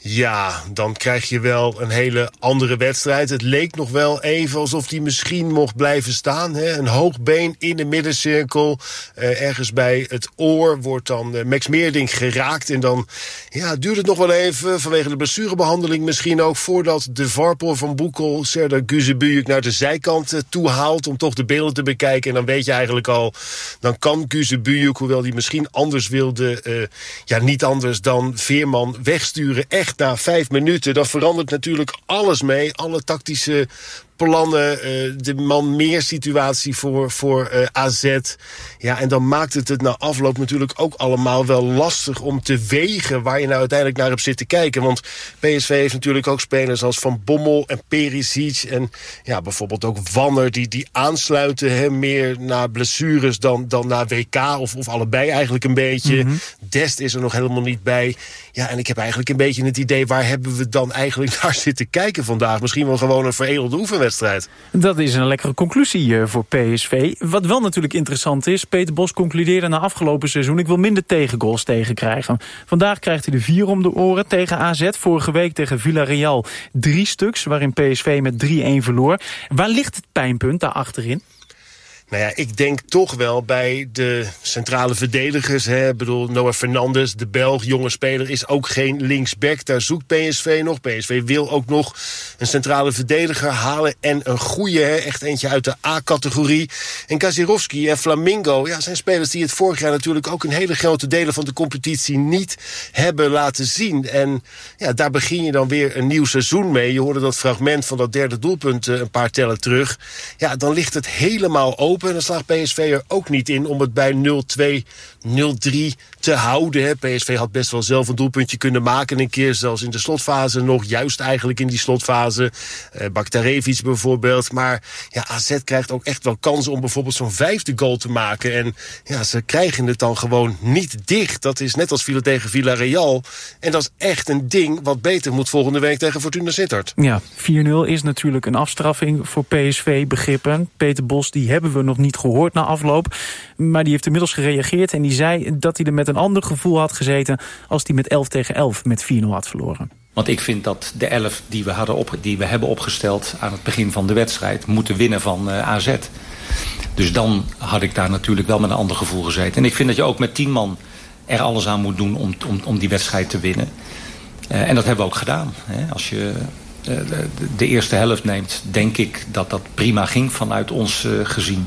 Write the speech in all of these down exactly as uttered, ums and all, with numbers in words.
Ja, dan krijg je wel een hele andere wedstrijd. Het leek nog wel even alsof hij misschien mocht blijven staan. Hè? Een hoog been in de middencirkel. Uh, ergens bij het oor wordt dan uh, Max Meerdink geraakt. En dan ja, duurt het nog wel even, vanwege de blessurebehandeling misschien ook, voordat de varpel van Boekel Serdar Guzebujuk naar de zijkant uh, toe haalt om toch de beelden te bekijken. En dan weet je eigenlijk al, dan kan Guzebujuk, hoewel hij misschien anders wilde, uh, ja, niet anders dan Veerman wegsturen. Echt na vijf minuten, dan verandert natuurlijk alles mee. Alle tactische plannen, uh, de man meer situatie voor, voor uh, A Z. Ja, en dan maakt het het na afloop natuurlijk ook allemaal wel lastig om te wegen waar je nou uiteindelijk naar hebt zitten kijken. Want P S V heeft natuurlijk ook spelers als Van Bommel en Perisic en ja, bijvoorbeeld ook Wanner, die, die aansluiten hè, meer naar blessures dan, dan naar W K, of, of allebei eigenlijk een beetje. Mm-hmm. Dest is er nog helemaal niet bij. Ja, en ik heb eigenlijk een beetje het idee, waar hebben we dan eigenlijk naar zitten kijken vandaag? Misschien wel gewoon een veredelde oefenwedstrijd. Dat is een lekkere conclusie voor P S V. Wat wel natuurlijk interessant is, Peter Bos concludeerde na afgelopen seizoen, ik wil minder tegengoals tegenkrijgen. Vandaag krijgt hij de vier om de oren tegen A Z. Vorige week tegen Villarreal drie stuks, waarin P S V met drie-een verloor. Waar ligt het pijnpunt daar achterin? Nou ja, ik denk toch wel bij de centrale verdedigers. Hè. Ik bedoel, Noah Fernandes, de Belg, jonge speler, is ook geen linksback. Daar zoekt P S V nog. P S V wil ook nog een centrale verdediger halen. En een goeie, hè, echt eentje uit de A-categorie. En Kazirovski en Flamingo, ja, zijn spelers die het vorig jaar natuurlijk ook een hele grote delen van de competitie niet hebben laten zien. En ja, daar begin je dan weer een nieuw seizoen mee. Je hoorde dat fragment van dat derde doelpunt een paar tellen terug. Ja, dan ligt het helemaal open. En dan slaagt P S V er ook niet in om het bij nul twee, nul drie te houden. Hè. P S V had best wel zelf een doelpuntje kunnen maken. Een keer zelfs in de slotfase nog. Juist eigenlijk in die slotfase. Uh, Baktarevic bijvoorbeeld. Maar ja, A Z krijgt ook echt wel kansen om bijvoorbeeld zo'n vijfde goal te maken. En ja, ze krijgen het dan gewoon niet dicht. Dat is net als Villa tegen Villarreal. En dat is echt een ding wat beter moet volgende week tegen Fortuna Sittard. Ja, vier nul is natuurlijk een afstraffing voor P S V-begrippen. Peter Bos, die hebben we nog niet gehoord na afloop. Maar die heeft inmiddels gereageerd en die zei dat hij er met een ander gevoel had gezeten als hij met elf tegen elf met vier nul had verloren. Want ik vind dat de elf die we, hadden op, die we hebben opgesteld aan het begin van de wedstrijd moeten winnen van uh, A Z. Dus dan had ik daar natuurlijk wel met een ander gevoel gezeten. En ik vind dat je ook met tien man er alles aan moet doen om, om, om die wedstrijd te winnen. Uh, en dat hebben we ook gedaan. Hè. Als je uh, de, de eerste helft neemt, denk ik dat dat prima ging vanuit ons uh, gezien.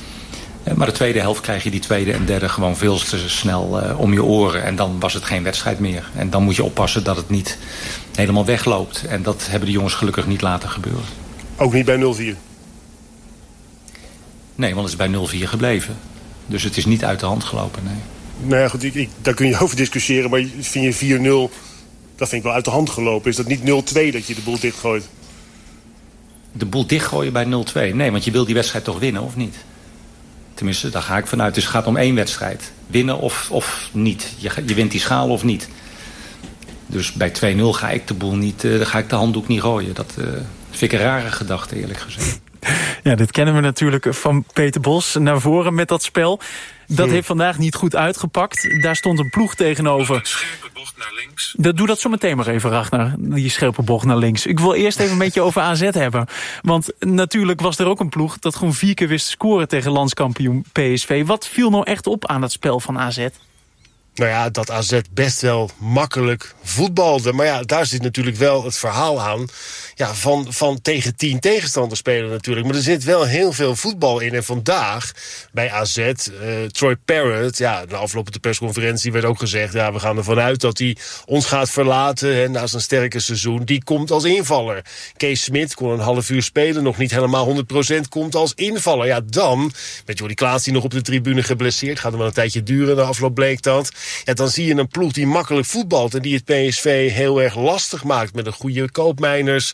Maar de tweede helft krijg je die tweede en derde gewoon veel te snel uh, om je oren. En dan was het geen wedstrijd meer. En dan moet je oppassen dat het niet helemaal wegloopt. En dat hebben de jongens gelukkig niet laten gebeuren. Ook niet bij nul vier? Nee, want het is bij nul vier gebleven. Dus het is niet uit de hand gelopen, nee. Nou ja, goed, ik, ik, daar kun je over discussiëren. Maar vind je vier nul, dat vind ik wel uit de hand gelopen. Is dat niet nul twee dat je de boel dichtgooit? De boel dichtgooien bij nul twee? Nee, want je wil die wedstrijd toch winnen, of niet? Tenminste, daar ga ik vanuit. Dus het gaat om één wedstrijd. Winnen of, of niet. Je, je wint die schaal of niet. Dus bij twee nul ga ik de boel niet, uh, ga ik de handdoek niet gooien. Dat uh, vind ik een rare gedachte, eerlijk gezegd. Ja, dit kennen we natuurlijk van Peter Bos naar voren met dat spel. Dat heeft vandaag niet goed uitgepakt. Daar stond een ploeg tegenover. Een scherpe bocht naar links. Dat, doe dat zo meteen maar even, Ragnar. Die scherpe bocht naar links. Ik wil eerst even met je over A Z hebben. Want natuurlijk was er ook een ploeg dat gewoon vier keer wist te scoren tegen landskampioen P S V. Wat viel nou echt op aan het spel van A Z? Nou ja, dat A Z best wel makkelijk voetbalde. Maar ja, daar zit natuurlijk wel het verhaal aan. Ja, van, van tegen tien tegenstanders spelen natuurlijk. Maar er zit wel heel veel voetbal in. En vandaag bij A Z, uh, Troy Parrott, ja, na afloop op de persconferentie werd ook gezegd, ja, we gaan ervan uit dat hij ons gaat verlaten hè, na zijn sterke seizoen. Die komt als invaller. Kees Smit kon een half uur spelen, nog niet helemaal honderd procent, komt als invaller. Ja, dan, met Jordi Klaas die nog op de tribune geblesseerd, gaat er wel een tijdje duren, na afloop bleek dat. Ja, dan zie je een ploeg die makkelijk voetbalt en die het P S V heel erg lastig maakt met een goede Koopmeiners.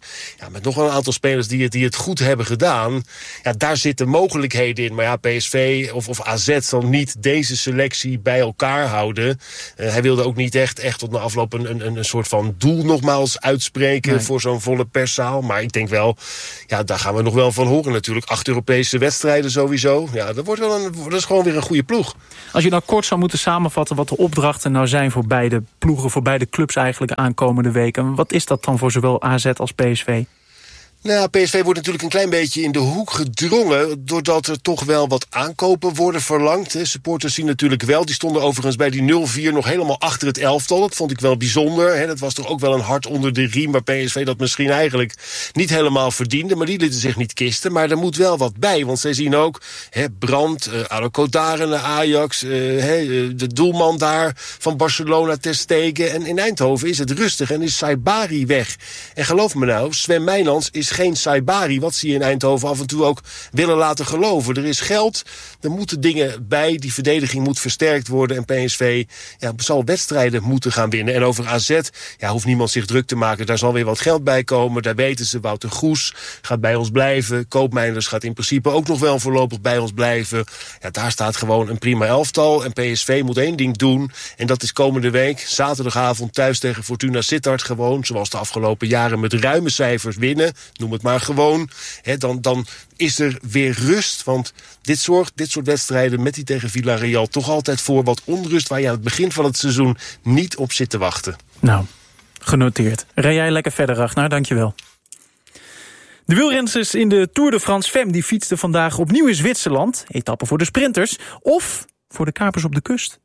ja, met nog wel een aantal spelers die het, die het goed hebben gedaan. Ja, daar zitten mogelijkheden in. Maar ja, P S V of, of A Z zal niet deze selectie bij elkaar houden. Uh, hij wilde ook niet echt, echt tot na afloop een, een, een soort van doel nogmaals uitspreken nee. voor zo'n volle perszaal. Maar ik denk wel, ja, daar gaan we nog wel van horen natuurlijk. Acht Europese wedstrijden sowieso. Ja, dat wordt wel een, dat is gewoon weer een goede ploeg. Als je nou kort zou moeten samenvatten wat de opdrachten nou zijn voor beide ploegen, voor beide clubs eigenlijk aankomende weken. Wat is dat dan voor zowel A Z als P S V? Nou, P S V wordt natuurlijk een klein beetje in de hoek gedrongen, doordat er toch wel wat aankopen worden verlangd. Hè. Supporters zien natuurlijk wel. Die stonden overigens bij die nul vier nog helemaal achter het elftal. Dat vond ik wel bijzonder. Hè. Dat was toch ook wel een hart onder de riem, waar P S V dat misschien eigenlijk niet helemaal verdiende. Maar die lieten zich niet kisten. Maar er moet wel wat bij, want zij zien ook hè, Brandt, uh, Ado Kodaren naar Ajax, uh, hè, de doelman daar van Barcelona ter Stegen. En in Eindhoven is het rustig en is Saibari weg. En geloof me nou, Sven Meijlands is geen Saibari, wat ze in Eindhoven af en toe ook willen laten geloven. Er is geld, er moeten dingen bij, die verdediging moet versterkt worden en P S V ja, zal wedstrijden moeten gaan winnen. En over A Z ja, hoeft niemand zich druk te maken, daar zal weer wat geld bij komen, daar weten ze. Wouter Goes gaat bij ons blijven, Koopmeiners gaat in principe ook nog wel voorlopig bij ons blijven. Ja, daar staat gewoon een prima elftal en P S V moet één ding doen en dat is komende week, zaterdagavond thuis tegen Fortuna Sittard gewoon, zoals de afgelopen jaren met ruime cijfers winnen. Noem het maar gewoon. He, dan, dan is er weer rust. Want dit soort, dit soort wedstrijden met die tegen Villarreal toch altijd voor wat onrust waar je aan het begin van het seizoen niet op zit te wachten. Nou, genoteerd. Rij jij lekker verder, Ragnar. Dankjewel. De wielrensters in de Tour de France Femme die fietsten vandaag opnieuw in Zwitserland. Etappe voor de sprinters of voor de kapers op de kust.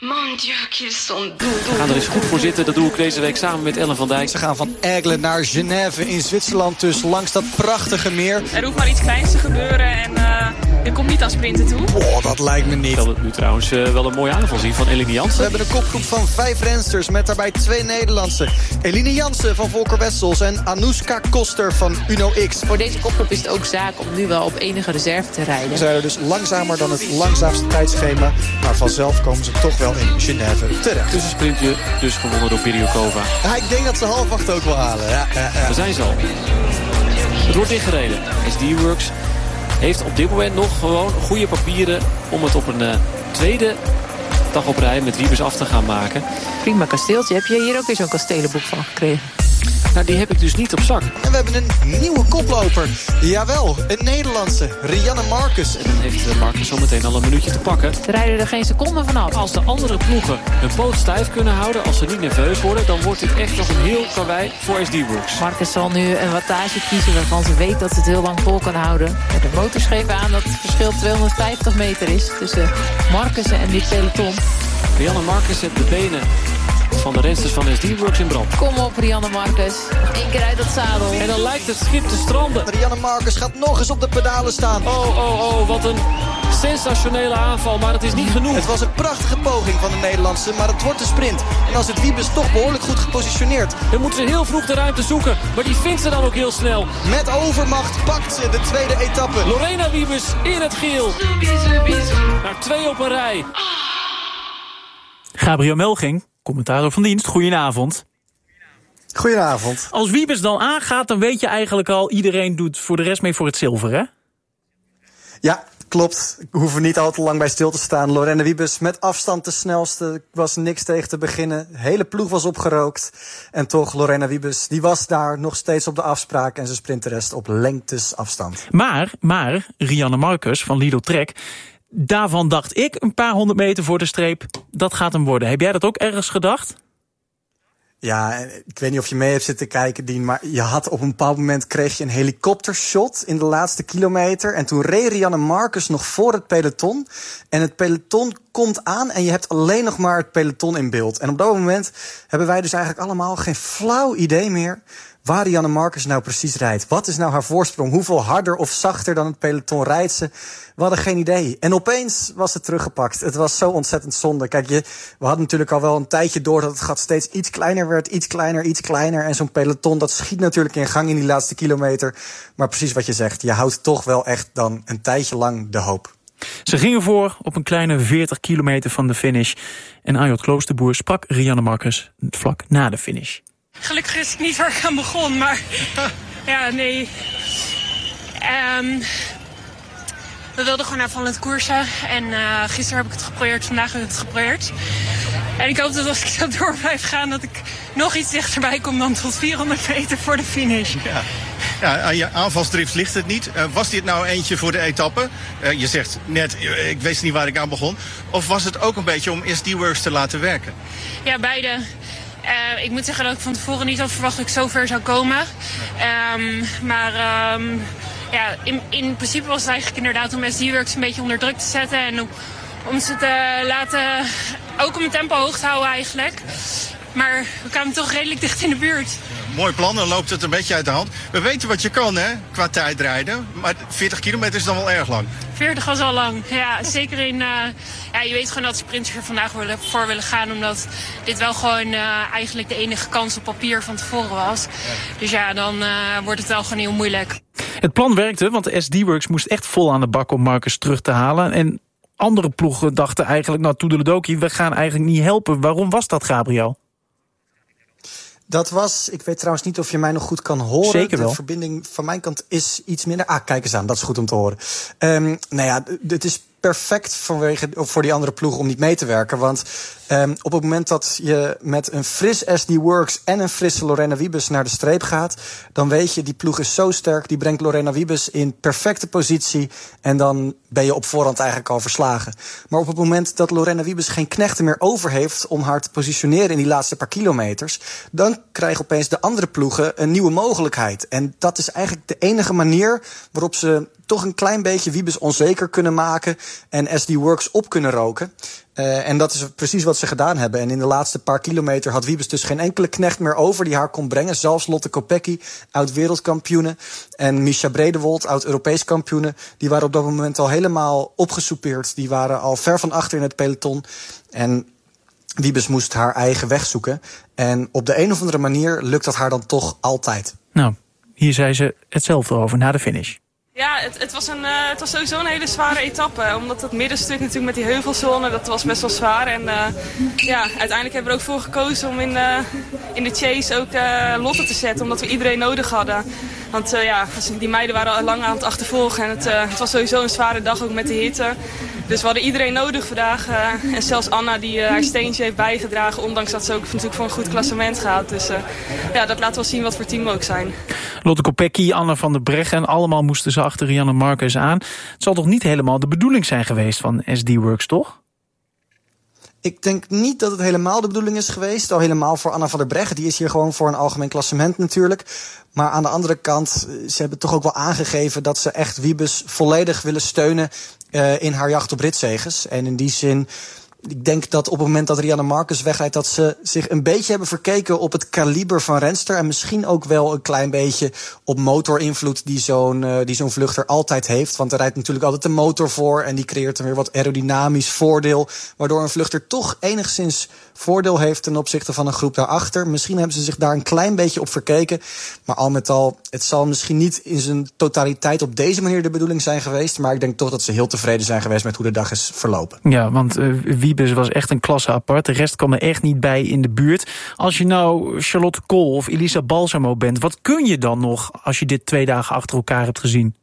We gaan er eens goed voor zitten. Dat doe ik deze week samen met Ellen van Dijk. Ze gaan van Aigle naar Genève in Zwitserland. Dus langs dat prachtige meer. Er hoeft maar iets kleins te gebeuren en uh, je komt niet aan sprinten toe. Oh, dat lijkt me niet. Ik zal het nu trouwens uh, wel een mooie aanval zien van Eline Jansen. We hebben een kopgroep van vijf rensters met daarbij twee Nederlandse. Eline Jansen van Volker Wessels en Anoushka Koster van Uno X. Voor deze kopgroep is het ook zaak om nu wel op enige reserve te rijden. Ze zijn er dus langzamer dan het langzaamste tijdschema. Maar vanzelf komen ze toch wel in Genève terecht. Tussensprintje dus gewonnen door Piriokova. Ja, ik denk dat ze half acht ook wel halen. Ja, ja, ja. Daar zijn ze al. Het wordt dichtgereden. S D Works heeft op dit moment nog gewoon goede papieren om het op een uh, tweede dag op rij met Wiebes af te gaan maken. Prima kasteeltje. Heb je hier ook weer zo'n kastelenboek van gekregen? Nou, die heb ik dus niet op zak. En we hebben een nieuwe koploper. Jawel, een Nederlandse. Rianne Marcus. En dan heeft Marcus zometeen al een minuutje te pakken. Ze rijden er geen seconde vanaf. Als de andere ploegen hun poot stijf kunnen houden, als ze niet nerveus worden, dan wordt dit echt nog een heel karwei voor S D Works. Marcus zal nu een wattage kiezen waarvan ze weet dat ze het heel lang vol kan houden. De motors geven aan dat het verschil tweehonderdvijftig meter is tussen Marcus en dit peloton. Rianne Marcus zet de benen van de rensters van S D Works in brand. Kom op, Rianne Marcus. Nog één keer uit dat zadel. En dan lijkt het schip te stranden. Rianne Marcus gaat nog eens op de pedalen staan. Oh, oh, oh, wat een sensationele aanval, maar het is niet genoeg. Het was een prachtige poging van de Nederlandse, maar het wordt een sprint. En dan zit Wiebes toch behoorlijk goed gepositioneerd. Dan moeten ze heel vroeg de ruimte zoeken, maar die vindt ze dan ook heel snel. Met overmacht pakt ze de tweede etappe. Lorena Wiebes in het geel. Naar twee op een rij. Gabriel Melging, commentator van dienst. Goedenavond. Goedenavond. Als Wiebes dan aangaat, dan weet je eigenlijk al, iedereen doet voor de rest mee voor het zilver, hè? Ja, klopt. We hoeven niet al te lang bij stil te staan. Lorena Wiebes met afstand de snelste. Was niks tegen te beginnen. De hele ploeg was opgerookt. En toch, Lorena Wiebes, die was daar nog steeds op de afspraak. En ze sprint de rest op lengtesafstand. Maar, maar, Rianne Marcus van Lidl Trek, daarvan dacht ik een paar honderd meter voor de streep, dat gaat hem worden. Heb jij dat ook ergens gedacht? Ja, ik weet niet of je mee hebt zitten kijken, Dien, maar je had op een bepaald moment kreeg je een helikoptershot in de laatste kilometer. En toen reed Rianne Marcus nog voor het peloton. En het peloton komt aan en je hebt alleen nog maar het peloton in beeld. En op dat moment hebben wij dus eigenlijk allemaal geen flauw idee meer waar Rianne Marcus nou precies rijdt. Wat is nou haar voorsprong? Hoeveel harder of zachter dan het peloton rijdt ze? We hadden geen idee. En opeens was het teruggepakt. Het was zo ontzettend zonde. Kijk, je, we hadden natuurlijk al wel een tijdje door dat het gat steeds iets kleiner werd. Iets kleiner, iets kleiner. En zo'n peloton, dat schiet natuurlijk in gang in die laatste kilometer. Maar precies wat je zegt, je houdt toch wel echt dan een tijdje lang de hoop. Ze gingen voor op een kleine veertig kilometer van de finish. En Ajot Kloosterboer sprak Rianne Marcus vlak na de finish. Gelukkig is het niet waar ik aan begon, maar Ja, nee. Um, we wilden gewoon aanvallend koersen. En uh, gisteren heb ik het geprobeerd, vandaag heb ik het geprobeerd. En ik hoop dat als ik zo door blijf gaan, dat ik nog iets dichterbij kom dan tot vierhonderd meter voor de finish. Ja. Ja, aan je aanvalsdrift ligt het niet. Uh, was dit nou eentje voor de etappe? Uh, je zegt net, uh, ik wist niet waar ik aan begon. Of was het ook een beetje om S D-Works te laten werken? Ja, beide. Uh, ik moet zeggen dat ik van tevoren niet had verwacht dat ik zo ver zou komen. Um, maar um, ja, in, in principe was het eigenlijk inderdaad om S D-Works een beetje onder druk te zetten. En om, om ze te laten, ook om het tempo hoog te houden eigenlijk. Maar we kwamen toch redelijk dicht in de buurt. Mooi plan, dan loopt het een beetje uit de hand. We weten wat je kan, hè, qua tijdrijden. Maar veertig kilometer is dan wel erg lang. veertig was al lang, ja. Zeker in... Uh, ja, je weet gewoon dat sprinters er vandaag willen, voor willen gaan. Omdat dit wel gewoon uh, eigenlijk de enige kans op papier van tevoren was. Ja. Dus ja, dan uh, wordt het wel gewoon heel moeilijk. Het plan werkte, want de S D-Works moest echt vol aan de bak om Marcus terug te halen. En andere ploegen dachten eigenlijk, nou, toedeledokie, we gaan eigenlijk niet helpen. Waarom was dat, Gabriel? Dat was, ik weet trouwens niet of je mij nog goed kan horen. Zeker wel. De verbinding van mijn kant is iets minder. Ah, kijk eens aan, dat is goed om te horen. Um, nou ja, het is perfect vanwege, voor die andere ploeg om niet mee te werken. Want um, op het moment dat je met een fris S D-Works en een frisse Lorena Wiebes naar de streep gaat, dan weet je, die ploeg is zo sterk, die brengt Lorena Wiebes in perfecte positie en dan ben je op voorhand eigenlijk al verslagen. Maar op het moment dat Lorena Wiebes geen knechten meer over heeft om haar te positioneren in die laatste paar kilometers, dan krijgen opeens de andere ploegen een nieuwe mogelijkheid. En dat is eigenlijk de enige manier waarop ze toch een klein beetje Wiebes onzeker kunnen maken en S D-Works op kunnen roken. Uh, en dat is precies wat ze gedaan hebben. En in de laatste paar kilometer had Wiebes dus geen enkele knecht meer over die haar kon brengen. Zelfs Lotte Kopecky, oud-wereldkampioene, en Mischa Bredewold, oud-Europees kampioene, die waren op dat moment al helemaal opgesoupeerd. Die waren al ver van achter in het peloton. En Wiebes moest haar eigen weg zoeken. En op de een of andere manier lukt dat haar dan toch altijd. Nou, hier zei ze hetzelfde over na de finish. Ja, het, het, was een, uh, het was sowieso een hele zware etappe. Omdat dat middenstuk natuurlijk met die heuvelzone, dat was best wel zwaar. En uh, ja, uiteindelijk hebben we er ook voor gekozen om in, uh, in de chase ook uh, Lotte te zetten. Omdat we iedereen nodig hadden. Want uh, ja, die meiden waren al lang aan het achtervolgen. En het, uh, het was sowieso een zware dag ook met de hitte. Dus we hadden iedereen nodig vandaag. Uh, en zelfs Anna die uh, haar steentje heeft bijgedragen. Ondanks dat ze ook natuurlijk voor een goed klassement gaat. Dus uh, ja, dat laat wel zien wat voor team we ook zijn. Lotte Kopecky, Anna van der Breggen, allemaal moesten ze achter Rianne Marcus aan. Het zal toch niet helemaal de bedoeling zijn geweest van S D-Works, toch? Ik denk niet dat het helemaal de bedoeling is geweest. Al helemaal voor Anna van der Breggen. Die is hier gewoon voor een algemeen klassement natuurlijk. Maar aan de andere kant, ze hebben toch ook wel aangegeven dat ze echt Wiebes volledig willen steunen uh, in haar jacht op ritzeges. En in die zin, ik denk dat op het moment dat Rianne Marcus wegrijdt, dat ze zich een beetje hebben verkeken op het kaliber van renster. En misschien ook wel een klein beetje op motorinvloed die zo'n, uh, die zo'n vluchter altijd heeft. Want er rijdt natuurlijk altijd een motor voor en die creëert dan weer wat aerodynamisch voordeel. Waardoor een vluchter toch enigszins voordeel heeft ten opzichte van een groep daarachter. Misschien hebben ze zich daar een klein beetje op verkeken. Maar al met al, het zal misschien niet in zijn totaliteit op deze manier de bedoeling zijn geweest. Maar ik denk toch dat ze heel tevreden zijn geweest met hoe de dag is verlopen. Ja, want uh, Wiebes was echt een klasse apart. De rest kwam er echt niet bij in de buurt. Als je nou Charlotte Kool of Elisa Balsamo bent, wat kun je dan nog als je dit twee dagen achter elkaar hebt gezien?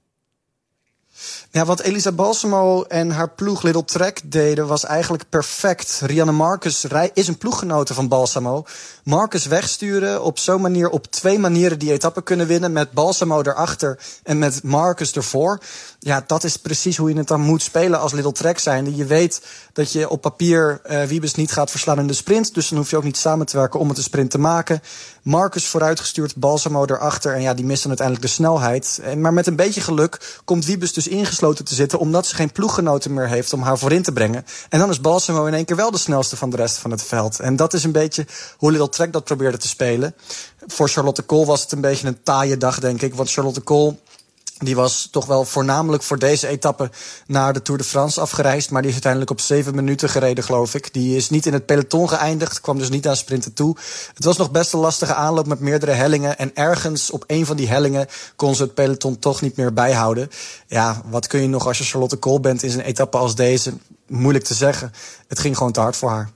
Ja, wat Elisa Balsamo en haar ploeg Little Trek deden was eigenlijk perfect. Rianne Marcus is een ploeggenote van Balsamo. Marcus wegsturen, op zo'n manier op twee manieren die etappe kunnen winnen. Met Balsamo erachter en met Marcus ervoor. Ja, dat is precies hoe je het dan moet spelen als Little Trek zijnde. Je weet dat je op papier uh, Wiebes niet gaat verslaan in de sprint. Dus dan hoef je ook niet samen te werken om het een sprint te maken. Marcus vooruitgestuurd, Balsamo erachter. En ja, die missen uiteindelijk de snelheid. En, maar met een beetje geluk komt Wiebes dus ingesloten te zitten, omdat ze geen ploeggenoten meer heeft om haar voorin te brengen. En dan is Balsamo in één keer wel de snelste van de rest van het veld. En dat is een beetje hoe Little Trek dat probeerde te spelen. Voor Charlotte Kool was het een beetje een taaie dag, denk ik. Want Charlotte Kool, die was toch wel voornamelijk voor deze etappe naar de Tour de France afgereisd. Maar die is uiteindelijk op zeven minuten gereden, geloof ik. Die is niet in het peloton geëindigd, kwam dus niet aan sprinten toe. Het was nog best een lastige aanloop met meerdere hellingen. En ergens op een van die hellingen kon ze het peloton toch niet meer bijhouden. Ja, wat kun je nog als je Charlotte Kool bent in een etappe als deze? Moeilijk te zeggen. Het ging gewoon te hard voor haar.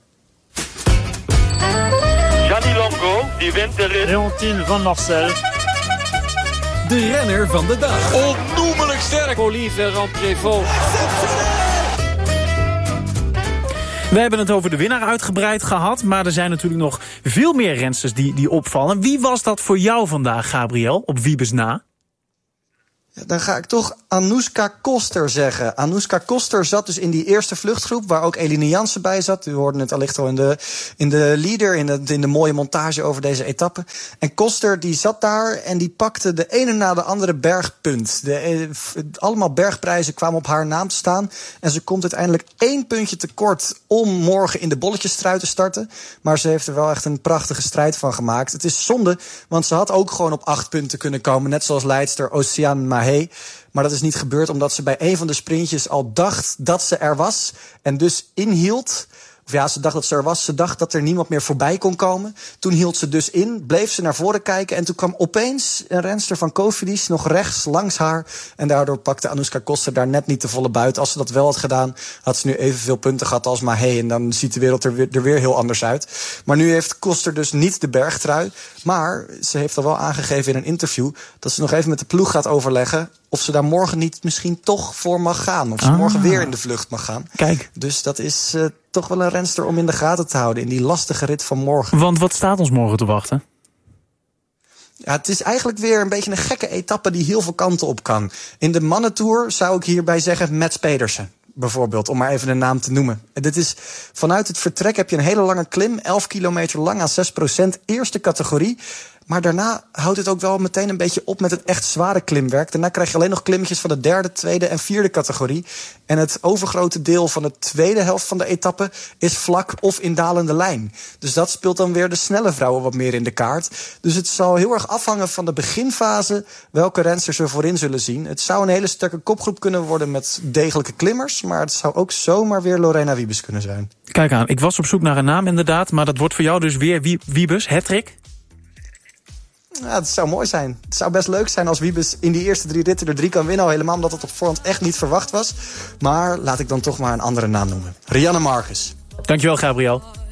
Gianni Longo, die wint de rit. Leontine van Marcel. de renner van de dag. Onnoemelijk sterk. Olivier Ramprevot. We hebben het over de winnaar uitgebreid gehad, maar er zijn natuurlijk nog veel meer rensters die, die opvallen. Wie was dat voor jou vandaag, Gabriel, op Wiebes na? Dan ga ik toch Anouska Koster zeggen. Anouska Koster zat dus in die eerste vluchtgroep, waar ook Eline Jansen bij zat. U hoorde het allicht al in de, in de leader, in de, in de mooie montage over deze etappe. En Koster die zat daar en die pakte de ene na de andere bergpunt. De, eh, allemaal bergprijzen kwamen op haar naam te staan. En ze komt uiteindelijk één puntje tekort om morgen in de bolletjestrui te starten. Maar ze heeft er wel echt een prachtige strijd van gemaakt. Het is zonde, want ze had ook gewoon op acht punten kunnen komen. Net zoals leidster Oceaan Mahé. Maar dat is niet gebeurd omdat ze bij een van de sprintjes al dacht dat ze er was. En dus inhield. Of ja, ze dacht dat ze er was. Ze dacht dat er niemand meer voorbij kon komen. Toen hield ze dus in, bleef ze naar voren kijken. En toen kwam opeens een renster van Cofidis nog rechts langs haar. En daardoor pakte Anouska Koster daar net niet de volle buit. Als ze dat wel had gedaan, had ze nu evenveel punten gehad als Mahé. En dan ziet de wereld er weer, er weer heel anders uit. Maar nu heeft Koster dus niet de bergtrui. Maar ze heeft al wel aangegeven in een interview dat ze nog even met de ploeg gaat overleggen of ze daar morgen niet misschien toch voor mag gaan. Of ze ah. morgen weer in de vlucht mag gaan. Kijk. Dus dat is uh, toch wel een renster om in de gaten te houden in die lastige rit van morgen. Want wat staat ons morgen te wachten? Ja, het is eigenlijk weer een beetje een gekke etappe die heel veel kanten op kan. In de mannentour zou ik hierbij zeggen Mats Pedersen. Bijvoorbeeld, om maar even een naam te noemen. En dit is, vanuit het vertrek heb je een hele lange klim, elf kilometer lang aan zes procent, eerste categorie. Maar daarna houdt het ook wel meteen een beetje op met het echt zware klimwerk. Daarna krijg je alleen nog klimmetjes van de derde, tweede en vierde categorie. En het overgrote deel van de tweede helft van de etappe is vlak of in dalende lijn. Dus dat speelt dan weer de snelle vrouwen wat meer in de kaart. Dus het zal heel erg afhangen van de beginfase welke rensters we voorin zullen zien. Het zou een hele sterke kopgroep kunnen worden met degelijke klimmers. Maar het zou ook zomaar weer Lorena Wiebes kunnen zijn. Kijk aan, ik was op zoek naar een naam inderdaad. Maar dat wordt voor jou dus weer Wiebes, hattrick? Ja, het zou mooi zijn. Het zou best leuk zijn als Wiebes in die eerste drie ritten er drie kan winnen. Al helemaal omdat het op voorhand echt niet verwacht was. Maar laat ik dan toch maar een andere naam noemen. Rianne Marcus. Dankjewel, Gabriel.